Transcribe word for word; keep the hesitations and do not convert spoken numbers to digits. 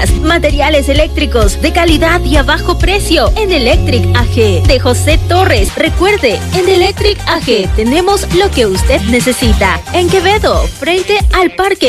Materiales eléctricos de calidad y a bajo precio en Electric A G de José Torres. Recuerde, en Electric A G tenemos lo que usted necesita. En Quevedo, frente al Parque